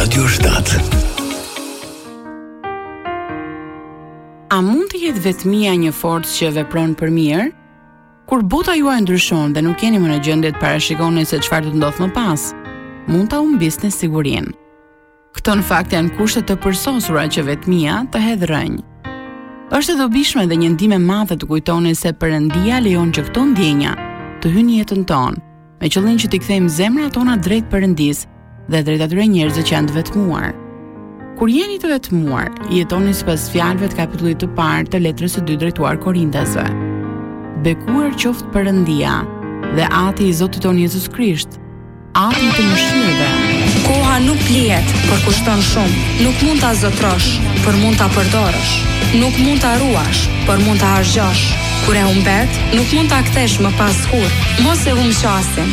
Radio 7. A mund të jetë vetmia një forcë që vepron për mirë? Kur bota juaj ndryshon dhe nuk jeni më në gjendje të parashikoni se çfarë do të ndodhë më pas, mund ta humbisni sigurinë. Këto në fakt janë kushte të përsosura që vetmia të hedhë rënjë. Është e dobishme dhe një ndihmë e madhe të kujtoni se Perëndia lejon që këto ndjenja të hyjnë në jetën tonë, me qëllim që t'i kthejmë zemrat tona drejt Perëndisë dhe drejt atyre njerëzve që janë të vetmuar. Kur jeni të vetmuar, jetoni sipas fjalëve të kapitullit të parë të letrës së 2 drejtuar Korintesve. Bekuar qoftë Perëndia dhe Ati i Zotit tonë Jezus Krisht, Ati i të mëshirëve. Koha nuk lihet, por kushton shumë. Nuk mund ta zotrosh, por mund ta përdorësh. Nuk mund ta ruash, por mund ta harxhosh. Kur e humbet, nuk mund ta kthesh më pas kurrë. Mos e humb qasin.